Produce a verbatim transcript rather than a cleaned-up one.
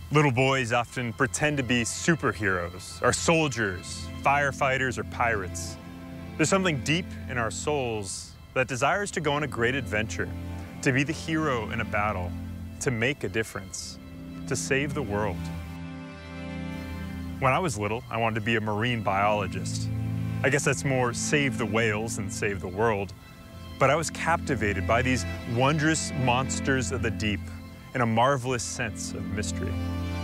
Little boys often pretend to be superheroes, or soldiers, firefighters, or pirates. There's something deep in our souls that desires to go on a great adventure, to be the hero in a battle, to make a difference, to save the world. When I was little, I wanted to be a marine biologist. I guess that's more save the whales than save the world. But I was captivated by these wondrous monsters of the deep and a marvelous sense of mystery.